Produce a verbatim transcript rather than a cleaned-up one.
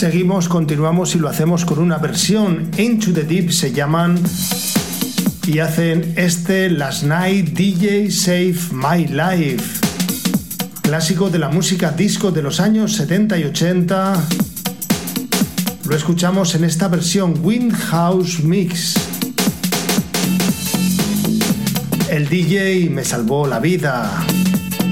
Seguimos, continuamos y lo hacemos con una versión. Into the Deep se llaman y hacen este Last Night D J Save My Life, clásico de la música disco de los años setenta y ochenta. Lo escuchamos en esta versión Windhouse Mix. El D J me salvó la vida.